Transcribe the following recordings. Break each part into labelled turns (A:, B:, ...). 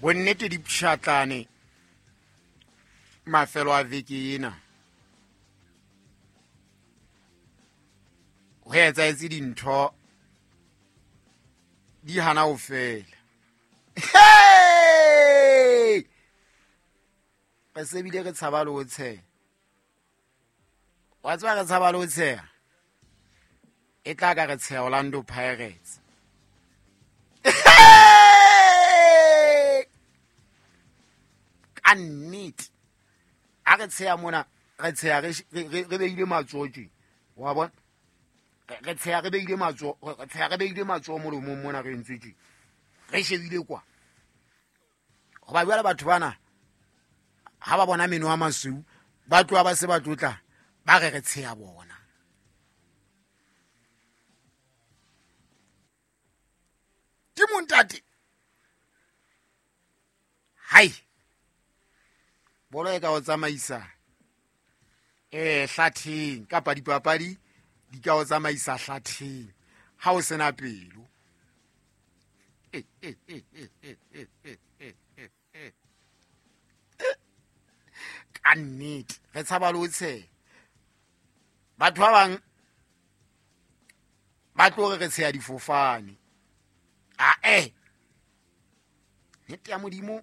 A: bonnete di pšhatlane mafelo a veke ena ho etsaetse dintho di hana ho fela. Re sebile re tshaba le ho tsheha. Wa tswa re tshaba le ho tsheha e tla ka re tsheha Orlando Pirates. Ka nnete a re tsheha mona re tsheha re beile matsoho wa bona re tsheha re beile matsoho molomong mona re ntse tje re shebile kwa go ba bua le batho bana ha ba bona meno a masweu ba tloa ba se ba tlotla ba re tsheha bona. Ke montate hai bolo e ka o tsamaisa hlatheng kapa dipapadi di ka o tsamaisa hlatheng ha o sena pelo. Ka nnete re tshaba le ho tsheha. Batho ba bang ba tlo re tsheha difofane. Nnete ya modimo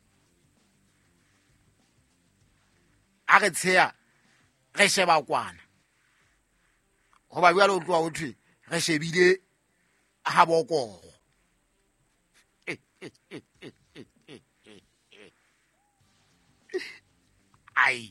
A: a re tsheha re sheba kwana go ba bua le ho tloa ho thwe re shebile ha bokogo. Ai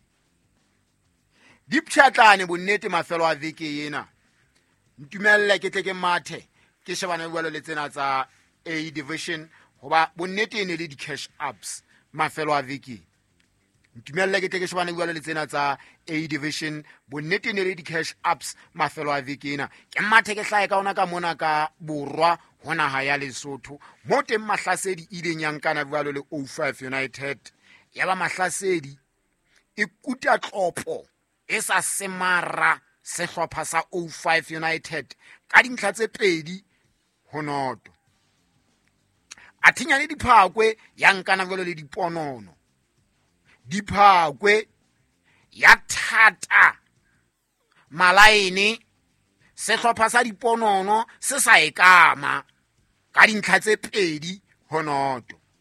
A: di pšhatlane bonnete mafelo a veke ena ntumelle ke tle ke mathe ke shebana bua le tsena tsa A division hoba bonnete ene le di cash ups mafelo a veke. Ntumelle ke tle ke shebana bua le tsena tsa A division bonnete ene le di cash ups mafelo a veke ena. Ke mathe ke hlae ka ona ka mona ka borwa hona ha ya Lesotho mo teng mahlasedi ile nyankana bua le 05 United ya ba mahlasedi e kuta tlopo e sa semara sehlopha sa 05 United ka dintlha tse 2-0. Athinyane diphakwe ya nkana bua le diponono. Diphakwe ya thata malaene sehlopha sa diponono se sa ekama ka dintlha tse 2-0.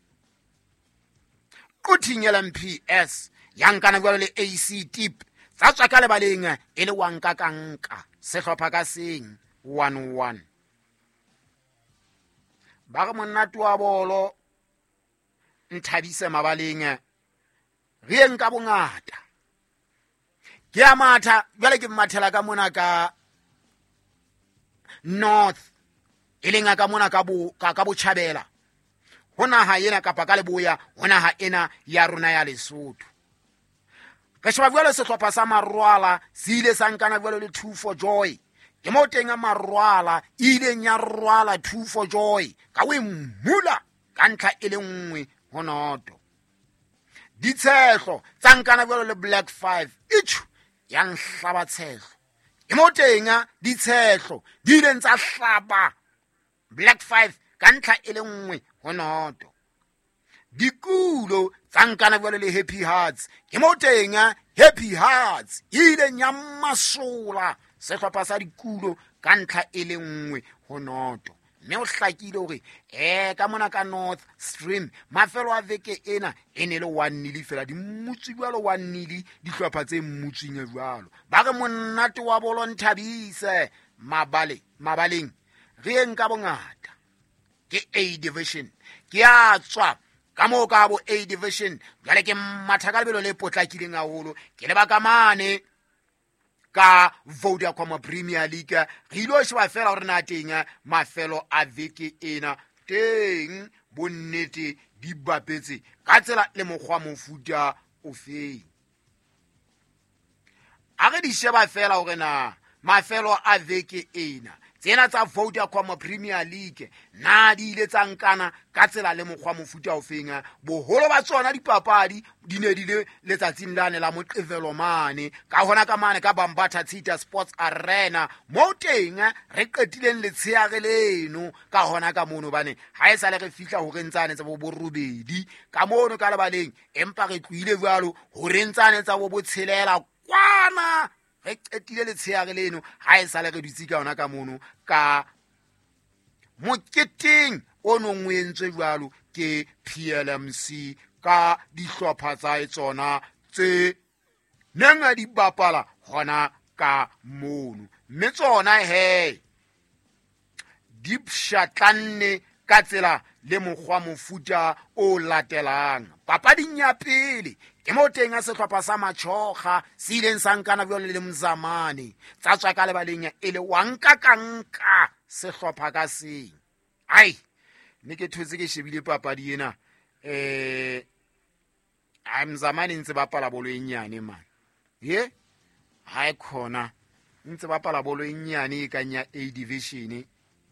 A: Kuthinyela PS yankana bua le AC Tip tsa tswa ka lebaleng e le wanka kanka sehlopha ka seng 1-1. Ba re monate wa bolo nthabise mabaleng re eng ka bongata ke a matha jwale ke mathela ka mona ka North e lenga ka mona ka Botjhabela hona ha ena kapa ka Leboya hona ha ena ya rona ya Lesotho. Re sheba bua le sehlopha sa Marwala se ile sa nkana bua le 2 for joy ke mo teng a Marwala ile nya rwala 2 for joy ka we mmula ka ntlha e le 1-0. Ditshehlo tsa nkana bua le Black 5 ichu ya nhlaba tshehlo ke mo teng a ditshehlo di ile ntsa hlaba Black 5 ka ntlha e le 1-0. Dikulo tsankana bua le Happy Hearts ke mo teng Happy Hearts ile nyamasola sehlopha sa dikulo ka ntlha e le 1-0. mme o hlakile hore ka mona ka North Stream mafelo a veke ena ene le 1-0 fela di mmutsi bjalo 1-0 di hlopha tse mmutsing jwalo ba re monate wa bolo nthabise mabaleng re eng ka bongata ke A division ke a tswa ka mo ka bo A division jale ke mathakalebelo le potlakileng haholo ke le baka mane ka Vodacom Premier League re ilo sheba fela hore na teng mafelo a veke ena teng bonnete di bapetse ka tsela le mokgwa mofuta o feng a re di sheba fela hore na mafelo a veke ena tsena tsa Vodacom Premier League na di ile tsa nkana ka tsela le mokgwa mofuta o fenga boholo ba tsona dipapadi di ne di le letsatsing lane la Moqebelo mane ka hona ka mane ka Bambatha Theatre Sports Arena mo teng re qetileng letsheare leno ka hona ka mono bane ha e sale re fihla ho rentsane tsa bo borobedi ka mono ka lebaleng empa re tluile jwalo ho rentsane tsa bo botshelela kwana re qetile letsheare leno ha e sale re dutse ka hona ka mono ka moketeng o nongwentswe jwalo ke PLMC ka dihlopha tsa tsona tse nenga di bapala hona ka mono mme tsona di pshatlanne ka tsela le mokgwa mofuta o latelang papading ya pele ke mo teng a sehlopha sa Matjhoga se ileng sa nkana bjole le Mzamani tsa tswa ka lebaleng e le wanka ka nka sehlopha ka seng ai ne ke thotse ke shebile papadi ena Mzamani ntse bapala bolo e nyane man ha e khona ntse bapala bolo e nyane e kanya A division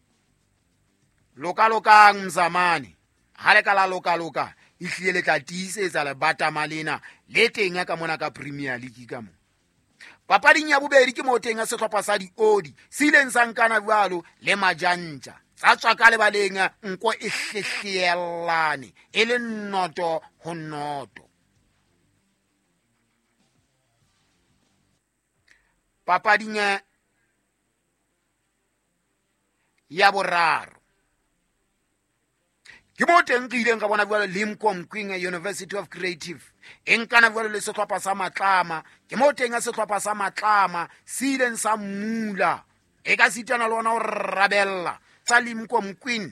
A: lokalokang Mzamani ha le kala lokaloka ihlile le tla tiisetsa le batama lena le teng ka mona ka Premier League ka mo papading ya bobedi ke mo teng a sehlopha sa diodi se ileng sa nkana jwalo le Majanja tsa tswa ka lebaleng nko e hlehlelane e le noto ho noto papading ya boraro ke mo teng ke ileng ka bona bjalo Limco Mkwinge University of Creative enkana bjalo le sehlopha sa Matlama ke mo teng a sehlopha sa Matlama se ileng sa mula e ka sitana lona o rabella sa Limco Mkwinge